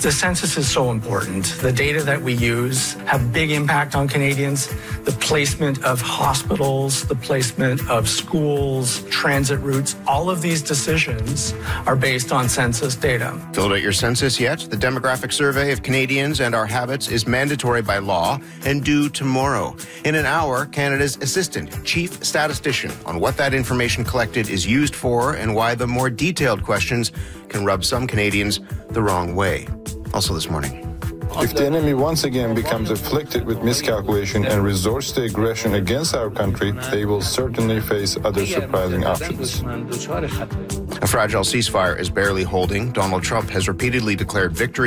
The census is so important. The data that we use have big impact on Canadians. The placement of hospitals, the placement of schools, transit routes, all of these decisions are based on census data. Filled out your census yet? The demographic survey of Canadians and our habits is mandatory by law and due tomorrow. In an hour, Canada's Assistant Chief Statistician on what that information collected is used for and why the more detailed questions can rub some Canadians the wrong way. Also this morning. If the enemy once again becomes afflicted with miscalculation and resorts to aggression against our country, they will certainly face other surprising options. A fragile ceasefire is barely holding. Donald Trump has repeatedly declared victory